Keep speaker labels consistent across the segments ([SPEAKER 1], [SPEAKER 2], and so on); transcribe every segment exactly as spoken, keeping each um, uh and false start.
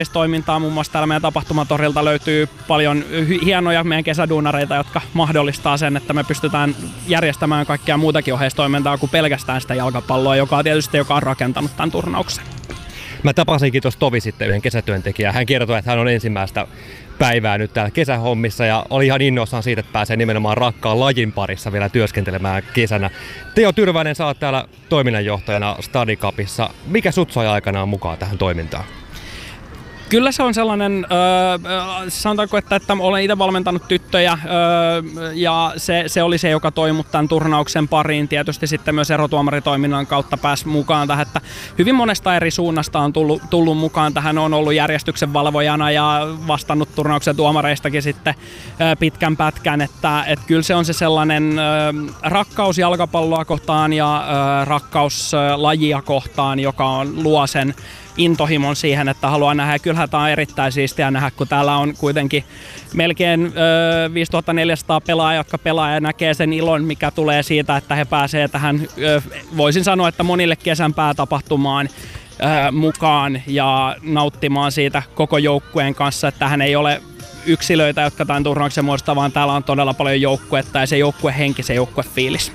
[SPEAKER 1] toimintaa, muun muassa täällä meidän tapahtumatorilta löytyy paljon hienoja meidän kesäduunareita, jotka mahdollistaa sen, että me pystytään järjestämään kaikkea muutakin oheistoimintaa kuin pelkästään sitä jalkapalloa, joka on tietysti joka on rakentanut tämän turnauksen.
[SPEAKER 2] Mä tapasinkin tuossa tovi sitten yhden kesätyöntekijän. Hän kertoi, että hän on ensimmäistä päivää nyt täällä kesähommissa ja oli ihan innoissaan siitä, että pääsee nimenomaan rakkaan lajin parissa vielä työskentelemään kesänä. Teo Tyrväinen, sä oot täällä toiminnanjohtajana Stadicupissa. Mikä sut sai aikanaan mukaan tähän toimintaan?
[SPEAKER 1] Kyllä se on sellainen, öö, sanotaanko, että, että olen itse valmentanut tyttöjä öö, ja se, se oli se, joka toi mut tämän turnauksen pariin. Tietysti sitten myös erotuomaritoiminnan kautta pääsi mukaan tähän, että hyvin monesta eri suunnasta on tullut, tullut mukaan tähän. On ollut järjestyksen valvojana ja vastannut turnauksen tuomareistakin sitten öö, pitkän pätkän, että et kyllä se on se sellainen öö, rakkaus jalkapalloa kohtaan ja öö, rakkaus öö, lajia kohtaan, joka on, luo sen intohimon siihen, että haluaa nähdä. Kyllähän tämä on erittäin siistiä nähdä, kun täällä on kuitenkin melkein ö, viisituhattaneljäsataa pelaajaa, jotka pelaa ja näkee sen ilon, mikä tulee siitä, että he pääsee tähän, ö, voisin sanoa, että monille kesän päätapahtumaan ö, mukaan ja nauttimaan siitä koko joukkueen kanssa, että tähän ei ole yksilöitä, jotka tämän turnauksen muodostavat, vaan täällä on todella paljon joukkuetta ja se joukkuehenki, se joukkuefiilis.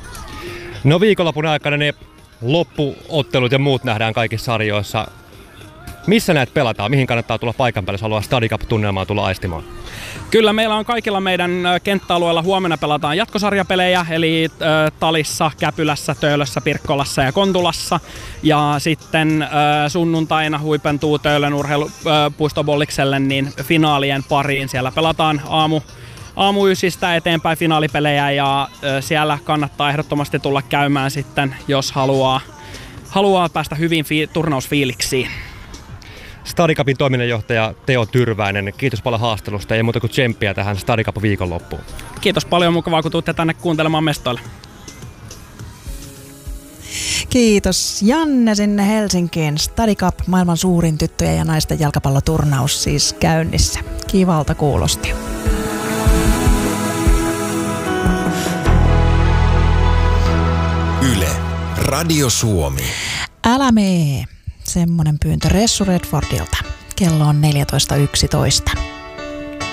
[SPEAKER 2] No viikonlopun aikana ne loppuottelut ja muut nähdään kaikissa sarjoissa. Missä näet pelataan? Mihin kannattaa tulla paikan päälle, jos haluaa Stadicup-tunnelmaa tulla aistimaan?
[SPEAKER 1] Kyllä meillä on kaikilla meidän kenttäalueilla huomenna pelataan jatkosarjapelejä, eli äh, Talissa, Käpylässä, Töölössä, Pirkkolassa ja Kontulassa. Ja sitten äh, sunnuntaina huipentuu Töölön urheilupuistobollikselle niin finaalien pariin. Siellä pelataan aamu aamuysistä eteenpäin finaalipelejä ja ö, siellä kannattaa ehdottomasti tulla käymään sitten, jos haluaa, haluaa päästä hyvin fi- turnausfiiliksiin.
[SPEAKER 2] Stadicupin toiminnanjohtaja Teo Tyrväinen, kiitos paljon haastelusta ja ei muuta kuin tsemppiä tähän Stadicup viikonloppuun.
[SPEAKER 1] Kiitos paljon, mukavaa kun tuutte tänne kuuntelemaan mestoille.
[SPEAKER 3] Kiitos Janne sinne Helsinkiin. Stadicup, maailman suurin tyttöjen ja naisten jalkapalloturnaus siis käynnissä. Kivalta kuulosti.
[SPEAKER 4] Yle, Radio Suomi.
[SPEAKER 3] Älä mee. Semmonen pyyntö Ressu Redfordilta. Kello on neljätoista yksitoista.